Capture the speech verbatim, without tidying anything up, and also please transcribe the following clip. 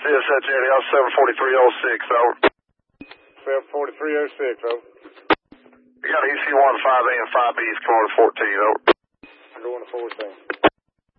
C S H Eddie, I'm seven forty-three oh six, over. seven forty-three oh six, over. You got E C one five A and five B's, come on to fourteen, over. I'm going to fourteen.